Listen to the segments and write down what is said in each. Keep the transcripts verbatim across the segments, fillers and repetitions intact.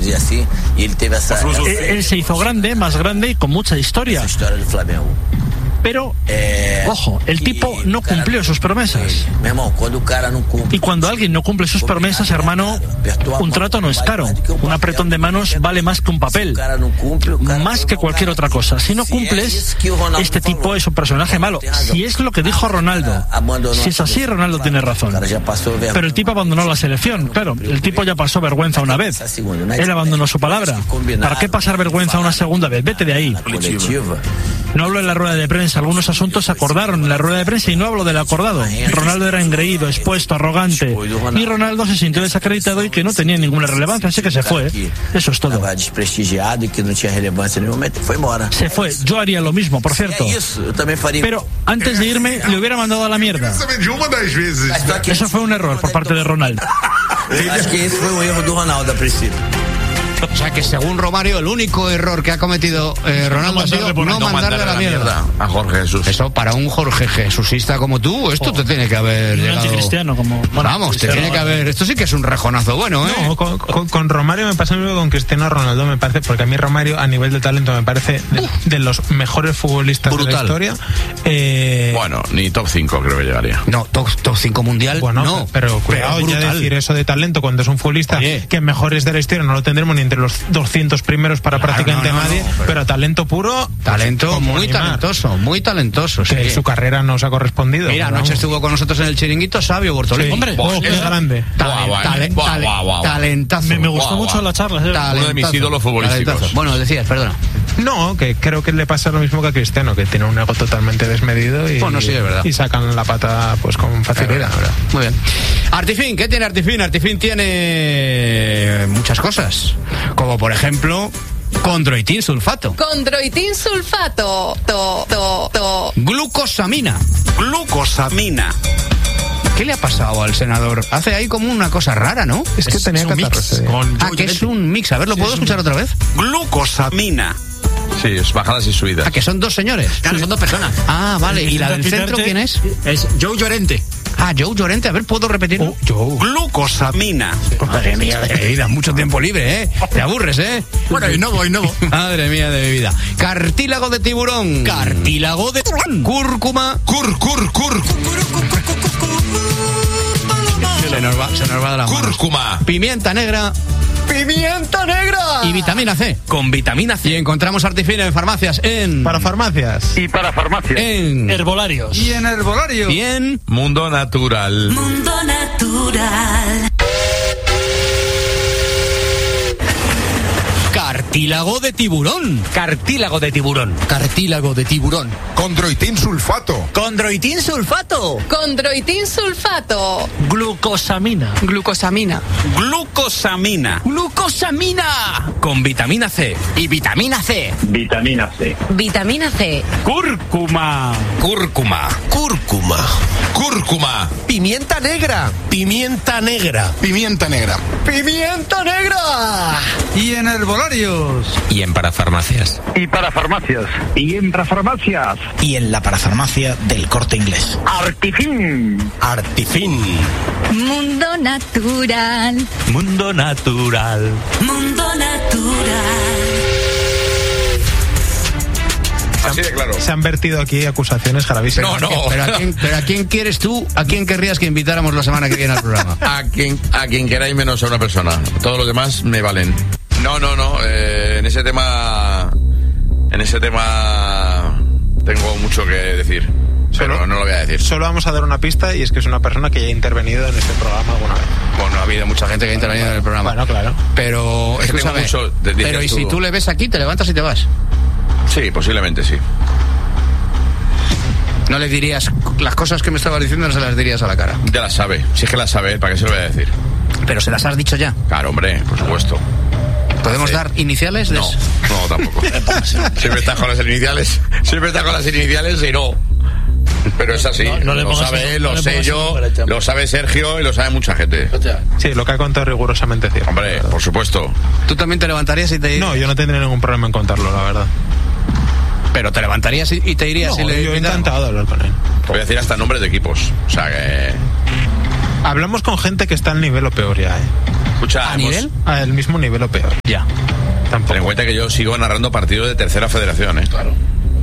dizer assim, e ele teve essa... essa... Él se hizo grande, más grande y con mucha historia. Essa história do Flamengo. Pero, eh, ojo, el tipo no cumplió sus promesas. Mi hermano, cuando un cara no cumple, y cuando alguien no cumple sus promesas, hermano, un trato no es caro. Un apretón de manos vale más que un papel, más que cualquier otra cosa. Si no cumples, este tipo es un personaje malo. Si es lo que dijo Ronaldo, si es así, Ronaldo tiene razón. Pero el tipo abandonó la selección. Claro, el tipo ya pasó vergüenza una vez. Él abandonó su palabra. ¿Para qué pasar vergüenza una segunda vez? Vete de ahí. No hablo en la rueda de prensa. Algunos asuntos se acordaron en la rueda de prensa y no hablo del acordado. Ronaldo era engreído, expuesto, arrogante. Y Ronaldo se sintió desacreditado y que no tenía ninguna relevancia, así que se fue. Eso es todo. Se fue. Yo haría lo mismo, por cierto. Pero antes de irme, le hubiera mandado a la mierda. Eso fue un error por parte de Ronaldo. Acho que esse foi um erro do Ronaldo a princípio. O sea que según Romario el único error que ha cometido eh, Ronaldo ha sido no mandarle a la mierda a Jorge Jesús. Eso para un Jorge Jesusista como tú, esto oh. te tiene que haber un llegado. Anticristiano como bueno, vamos, te tiene que haber. Esto sí que es un rejonazo bueno, ¿eh? No, con, con, con Romario me pasa lo mismo con Cristiano Ronaldo, me parece, porque a mí Romario a nivel de talento me parece de, de los mejores futbolistas Brutal. de la historia. Eh... Bueno, ni top cinco creo que llegaría. No, top, top cinco mundial. Bueno, no. Pero cuidado, pero ya decir eso de talento cuando es un futbolista Oye. que mejores de la historia no lo tendremos ni entre los doscientos primeros para claro, prácticamente no, no, nadie, no, pero... pero talento puro, talento muy talentoso, muy talentoso. Que sí. Su carrera nos ha correspondido. Mira, anoche estuvo con nosotros en el chiringuito Sabio Bortolí. Sí. Hombre, oh, es grande. Talentazo. Me, me gustó buah, mucho buah. la charla. ¿eh? Uno de mis ídolos futbolísticos. Talentazo. Bueno, decías, perdona. No, que creo que le pasa lo mismo que a Cristiano, que tiene un ego totalmente desmedido y, bueno, sí, es verdad. y sacan la pata pues con facilidad. Verdad. Muy bien. Artifin, ¿qué tiene Artifin? Artifin tiene muchas cosas, como por ejemplo Condroitin sulfato. Condroitin sulfato. To, to, to. Glucosamina. Glucosamina. ¿Qué le ha pasado al senador? Hace ahí como una cosa rara, ¿no? Es que es, tenía es un mix. Con ah, que es un mix. A ver, ¿lo sí, puedo escuchar otra vez? Glucosamina. Sí, es bajadas y subidas. Ah, que son dos señores. Claro, son dos personas. Ah, vale. ¿Y la del centro quién es? Es Joe Llorente. Ah, Joe Llorente. A ver, ¿puedo repetirlo? Oh, Joe. Glucosamina. Madre mía de mi vida. Mucho tiempo libre, ¿eh? Te aburres, ¿eh? Bueno, y no voy, no voy. Madre mía de mi vida. Cartílago de tiburón. Cartílago de tiburón. Cúrcuma. Cur, cur, cur. Se nos va, se nos va de la mano. Cúrcuma. Pimienta negra. ¡Pimienta negra! Y vitamina C. Con vitamina C. Y encontramos Artifin en farmacias en... Para farmacias. Y para farmacias. En... Herbolarios. Y en herbolarios. Y en... Mundo Natural. Mundo Natural. Cartílago de tiburón. Cartílago de tiburón. Cartílago de tiburón. Condroitin sulfato. Condroitin sulfato. Condroitin sulfato. Glucosamina. Glucosamina. Glucosamina. Glucosamina. Con vitamina C. Y vitamina C. Vitamina C. Vitamina C. Cúrcuma. Cúrcuma. Cúrcuma. Cúrcuma. Pimienta negra. Pimienta negra. Pimienta negra. Pimienta negra. Y en herbolarios. Y en parafarmacias. Y para farmacias. Y en parafarmacias. Y en la parafarmacia del Corte Inglés. Artifin. Artifin. Mundo Natural. Mundo Natural. Mundo Natural. Así de claro. Se han vertido aquí acusaciones gravísimas. No, no. Pero ¿a quién, pero ¿a quién quieres tú? ¿A quién querrías que invitáramos la semana que viene al programa? A quien, a quien queráis menos a una persona. Todos los demás me valen. No, no, no. Eh, en ese tema... En ese tema... Tengo mucho que decir. Pero solo, no lo voy a decir. Solo vamos a dar una pista y es que es una persona que ya ha intervenido en este programa alguna vez. Bueno, ha habido mucha gente que ha intervenido en el programa. Bueno, claro. Pero, es que tengo mucho de, pero ¿y tú... si tú le ves aquí, te levantas y te vas? Sí, posiblemente sí. No le dirías las cosas que me estabas diciendo, no se las dirías a la cara. Ya las sabe. Si es que las sabe, ¿para qué se lo voy a decir? Pero se las has dicho ya. Claro, hombre, por supuesto. ¿Podemos sí. dar iniciales? De... No, no, tampoco. Siempre estás con las iniciales. Siempre estás con las iniciales y no. Pero es así. No, no lo sabe él, no lo sé yo, lo sabe Sergio y lo sabe mucha gente. Sí, lo que ha contado rigurosamente cierto. Hombre, por supuesto. ¿Tú también te levantarías y te irías? No, yo no tendría ningún problema en contarlo, la verdad. Pero te levantarías y te irías. No, si le yo he encantado de hablar con él. Voy a decir hasta nombres de equipos. O sea que... Hablamos con gente que está al nivel o peor ya, ¿eh? Escucha, ¿A hemos- nivel? Al mismo nivel o peor. Ya. Tampoco. Ten en cuenta que yo sigo narrando partidos de tercera federación, ¿eh? Claro.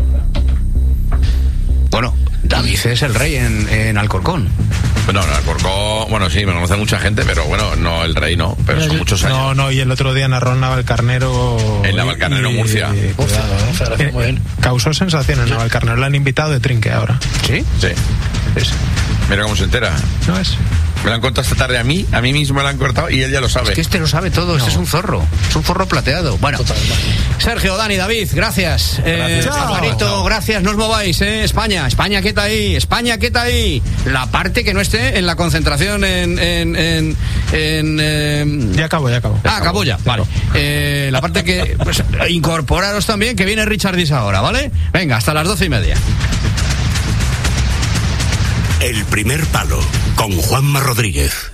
Bueno, David es el rey en, en Alcorcón. No, no, Alcorcón, bueno, sí, me conoce mucha gente, pero bueno, no el rey, no, pero son muchos años. No, no, y el otro día narró en Navalcarnero. En Navalcarnero, y- Murcia. y- cuidado, ¿eh? Federación, muy bien. Causó sensación en Navalcarnero. Le han invitado de trinque ahora. ¿Sí? Sí. Es- Mira cómo se entera. ¿No es? Me lo han contado esta tarde a mí, a mí mismo me lo han cortado y él ya lo sabe. Es que este lo sabe todo, este es un zorro. Es un zorro plateado. Bueno, Sergio, Dani, David, gracias. Eh, Gracias. Alvarito, Chao. gracias, no os mováis, ¿eh? España, España, quieta ahí, España, quieta ahí. La parte que no esté en la concentración en... en, en, en, eh, Ya acabo, ya acabo. Ah, acabó ya, vale. Eh, la parte que... Pues, incorporaros también, que viene Richard Dis ahora, ¿vale? Venga, hasta las doce y media. El primer palo, con Juanma Rodríguez.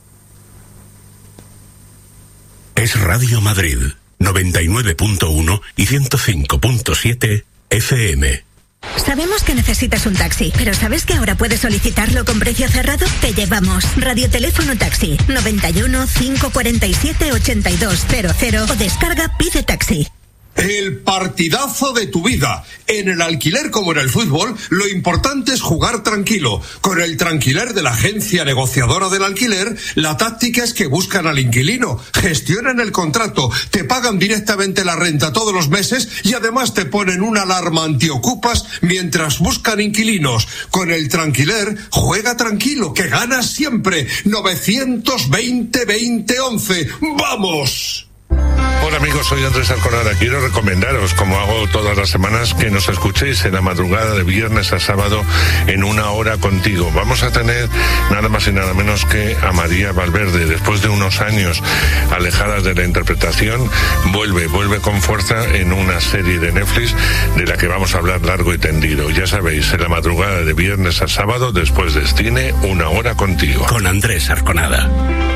Es Radio Madrid, noventa y nueve punto uno y ciento cinco punto siete F M. Sabemos que necesitas un taxi, pero ¿sabes que ahora puedes solicitarlo con precio cerrado? Te llevamos. Radioteléfono Taxi, noventa y uno, cinco cuarenta y siete, ochenta y dos cero cero o descarga Pide Taxi. El partidazo de tu vida. En el alquiler como en el fútbol, lo importante es jugar tranquilo. Con el tranquiler de la agencia negociadora del alquiler, la táctica es que buscan al inquilino, gestionan el contrato, te pagan directamente la renta todos los meses y además te ponen una alarma antiocupas mientras buscan inquilinos. Con el tranquiler, juega tranquilo, que ganas siempre. novecientos veinte, veinte, once. ¡Vamos! Hola amigos, soy Andrés Alconada. Quiero recomendaros, como hago todas las semanas, que nos escuchéis en la madrugada de viernes a sábado en Una Hora Contigo. Vamos a tener nada más y nada menos que a María Valverde. Después de unos años alejadas de la interpretación, vuelve, vuelve con fuerza en una serie de Netflix de la que vamos a hablar largo y tendido. Ya sabéis, en la madrugada de viernes a sábado, después de cine, Una Hora Contigo. Con Andrés Arconada.